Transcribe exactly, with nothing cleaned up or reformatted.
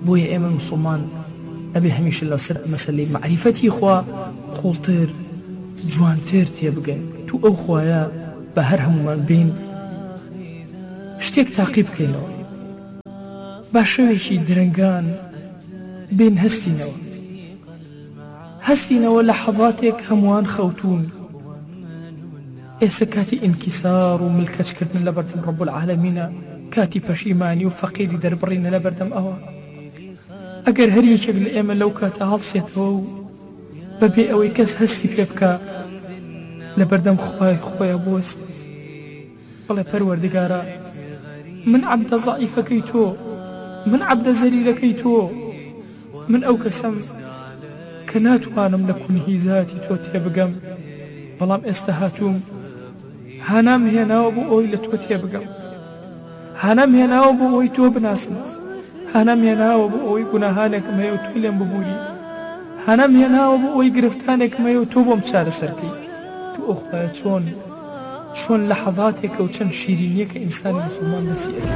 بۆیە ئێمە مسلمان ئەبێ هەمیشە لەو سەر مەسەلەی معریفەتی خوا قوڵتر جوانتر تێبگەین تو ئەو خوایە بە هەر هەمومان بین شتێک تاقی بکەینەوە با شەوێکی درەنگان بین هەستینەوە هەستینەوە لە حەڵاتێک هەمووان خەوتون ئێستا کاتی ئینکیسار و ملکەچکردن لە بەردەم ڕەب العالەمینە کاتی پەشیمانی و فەقیری دەربڕینە لە بەردەم ئەوە ئەگەر هەر یەکێک لە ئێمە لەو کاتە هەڵسێتەوە و بەبێ ئەوەی کەس هەستی پێ بکە لە بەردەم خوای خۆیە بۆست بەڵێ پەروەردگارە من عەبدە زەعیفەکەی تۆ من عەبدە زەلیلەکەی تۆ من ئەو کەسەم کە ناتوانم لە کونهیزاتی تۆ تێبگەم بەڵام ئێستا هاتووم هانام هێناوە بۆ ئەوی لە تۆ تێبگەم هانام هێناوە بۆ ئەوی تۆ بناسم هانام هێناوە بۆ ئەوی گوناهانێکم هەیە و توی لێم ببووری هانام هێناوە بۆ ئەوی گرفتانێکم هەیە و تۆ بۆم چارەسەرکەی تو ئەو خوایە چۆن چۆن لە حەڵاتێکە و چەند شیرینیە کە ئینسانی مسلمان نەسیئەکە